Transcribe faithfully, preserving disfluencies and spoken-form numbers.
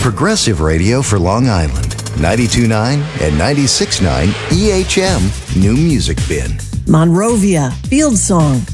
Progressive radio for Long Island. ninety-two point nine and ninety-six point nine E H M New Music Bin. Monrovia, Field Song,